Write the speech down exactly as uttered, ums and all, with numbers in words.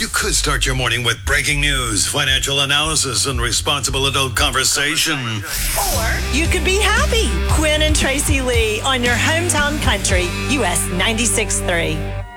You could start your morning with breaking news, financial analysis, and responsible adult conversation. Or you could be happy. Quinn and Tracy Lee on your hometown country, U S ninety-six point three.